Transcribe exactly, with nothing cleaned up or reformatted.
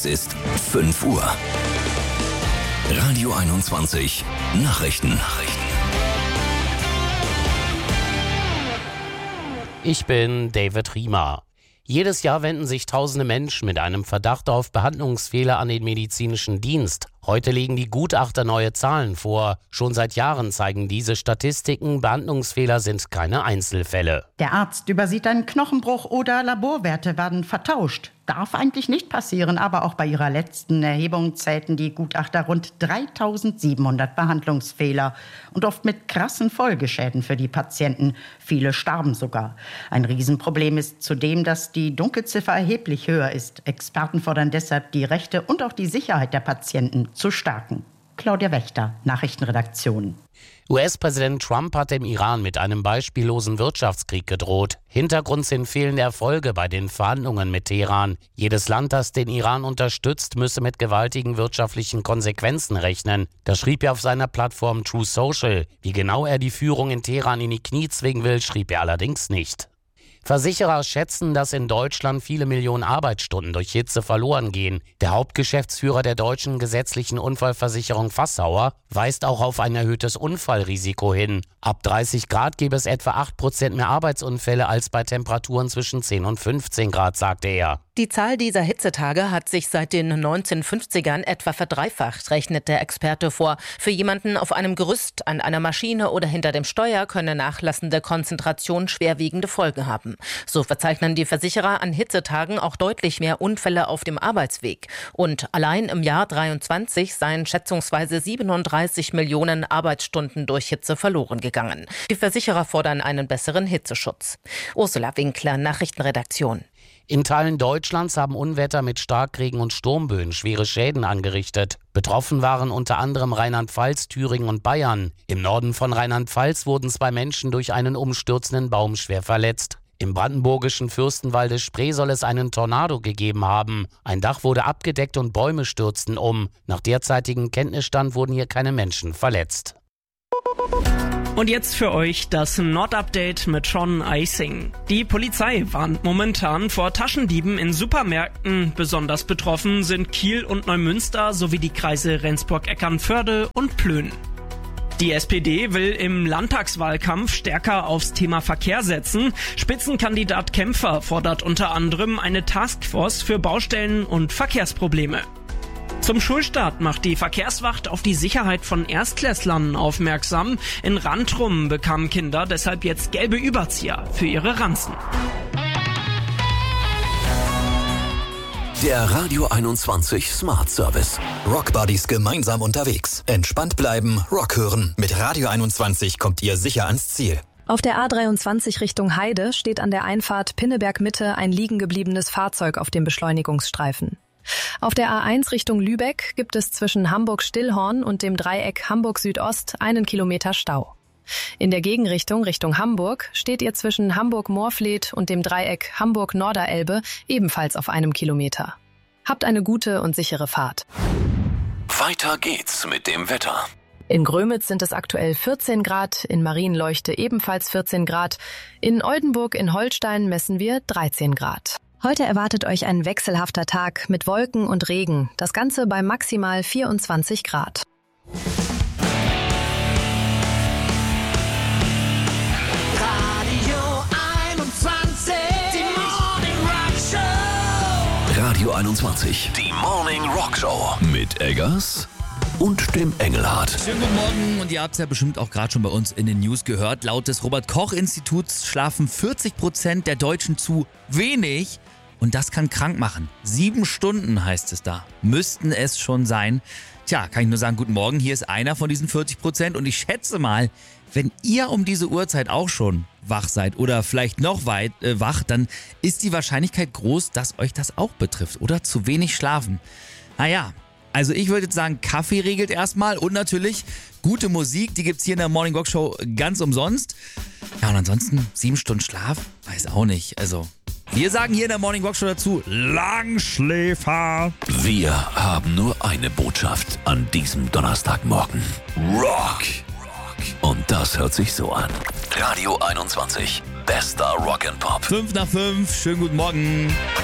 Es ist fünf Uhr. Radio einundzwanzig Nachrichten. Nachrichten. Ich bin David Riemer. Jedes Jahr wenden sich tausende Menschen mit einem Verdacht auf Behandlungsfehler an den medizinischen Dienst. Heute legen die Gutachter neue Zahlen vor. Schon seit Jahren zeigen diese Statistiken, Behandlungsfehler sind keine Einzelfälle. Der Arzt übersieht einen Knochenbruch oder Laborwerte werden vertauscht. Darf eigentlich nicht passieren, aber auch bei ihrer letzten Erhebung zählten die Gutachter rund dreitausendsiebenhundert Behandlungsfehler und oft mit krassen Folgeschäden für die Patienten. Viele starben sogar. Ein Riesenproblem ist zudem, dass die Dunkelziffer erheblich höher ist. Experten fordern deshalb, die Rechte und auch die Sicherheit der Patienten zu stärken. Claudia Wächter, Nachrichtenredaktion. U S-Präsident Trump hat dem Iran mit einem beispiellosen Wirtschaftskrieg gedroht. Hintergrund sind fehlende Erfolge bei den Verhandlungen mit Teheran. Jedes Land, das den Iran unterstützt, müsse mit gewaltigen wirtschaftlichen Konsequenzen rechnen. Das schrieb er auf seiner Plattform True Social. Wie genau er die Führung in Teheran in die Knie zwingen will, schrieb er allerdings nicht. Versicherer schätzen, dass in Deutschland viele Millionen Arbeitsstunden durch Hitze verloren gehen. Der Hauptgeschäftsführer der deutschen gesetzlichen Unfallversicherung Fassauer weist auch auf ein erhöhtes Unfallrisiko hin. Ab dreißig Grad gäbe es etwa acht Prozent mehr Arbeitsunfälle als bei Temperaturen zwischen zehn und fünfzehn Grad, sagte er. Die Zahl dieser Hitzetage hat sich seit den neunzehnhundertfünfzigern etwa verdreifacht, rechnet der Experte vor. Für jemanden auf einem Gerüst, an einer Maschine oder hinter dem Steuer könne nachlassende Konzentration schwerwiegende Folgen haben. So verzeichnen die Versicherer an Hitzetagen auch deutlich mehr Unfälle auf dem Arbeitsweg. Und allein im Jahr dreiundzwanzig seien schätzungsweise siebenunddreißig Millionen Arbeitsstunden durch Hitze verloren gegangen. Die Versicherer fordern einen besseren Hitzeschutz. Ursula Winkler, Nachrichtenredaktion. In Teilen Deutschlands haben Unwetter mit Starkregen und Sturmböen schwere Schäden angerichtet. Betroffen waren unter anderem Rheinland-Pfalz, Thüringen und Bayern. Im Norden von Rheinland-Pfalz wurden zwei Menschen durch einen umstürzenden Baum schwer verletzt. Im brandenburgischen Fürstenwalde Spree soll es einen Tornado gegeben haben. Ein Dach wurde abgedeckt und Bäume stürzten um. Nach derzeitigem Kenntnisstand wurden hier keine Menschen verletzt. Und jetzt für euch das Nord-Update mit Sean Eising. Die Polizei warnt momentan vor Taschendieben in Supermärkten. Besonders betroffen sind Kiel und Neumünster sowie die Kreise Rendsburg-Eckernförde und Plön. Die S P D will im Landtagswahlkampf stärker aufs Thema Verkehr setzen. Spitzenkandidat Kämpfer fordert unter anderem eine Taskforce für Baustellen und Verkehrsprobleme. Zum Schulstart macht die Verkehrswacht auf die Sicherheit von Erstklässlern aufmerksam. In Rantrum bekamen Kinder deshalb jetzt gelbe Überzieher für ihre Ranzen. Der Radio einundzwanzig Smart Service. Rock Buddies gemeinsam unterwegs. Entspannt bleiben, Rock hören. Mit Radio einundzwanzig kommt ihr sicher ans Ziel. Auf der A dreiundzwanzig Richtung Heide steht an der Einfahrt Pinneberg-Mitte ein liegen gebliebenes Fahrzeug auf dem Beschleunigungsstreifen. Auf der A eins Richtung Lübeck gibt es zwischen Hamburg-Stillhorn und dem Dreieck Hamburg-Südost einen Kilometer Stau. In der Gegenrichtung Richtung Hamburg steht ihr zwischen Hamburg-Moorfleet und dem Dreieck Hamburg-Norderelbe ebenfalls auf einem Kilometer. Habt eine gute und sichere Fahrt. Weiter geht's mit dem Wetter. In Grömitz sind es aktuell vierzehn Grad, in Marienleuchte ebenfalls vierzehn Grad, in Oldenburg in Holstein messen wir dreizehn Grad. Heute erwartet euch ein wechselhafter Tag mit Wolken und Regen, das Ganze bei maximal vierundzwanzig Grad. Radio einundzwanzig, die Morning Rock Show. Radio einundzwanzig, die Morning Rock Show mit Eggers und dem Engelhardt. Schönen guten Morgen und ihr habt es ja bestimmt auch gerade schon bei uns in den News gehört. Laut des Robert-Koch-Instituts schlafen vierzig Prozent der Deutschen zu wenig und das kann krank machen. Sieben Stunden heißt es da. Müssten es schon sein. Tja, kann ich nur sagen, guten Morgen, hier ist einer von diesen vierzig Prozent und ich schätze mal, wenn ihr um diese Uhrzeit auch schon wach seid oder vielleicht noch weit äh, wach, dann ist die Wahrscheinlichkeit groß, dass euch das auch betrifft oder zu wenig schlafen. Naja, also ich würde jetzt sagen, Kaffee regelt erstmal und natürlich gute Musik, die gibt's hier in der Morning Rock Show ganz umsonst. Ja, und ansonsten sieben Stunden Schlaf, weiß auch nicht. Also wir sagen hier in der Morning Rock Show dazu, Langschläfer. Wir haben nur eine Botschaft an diesem Donnerstagmorgen. Rock! Und das hört sich so an. Radio einundzwanzig, bester Rock and Pop. Fünf nach fünf, schönen guten Morgen.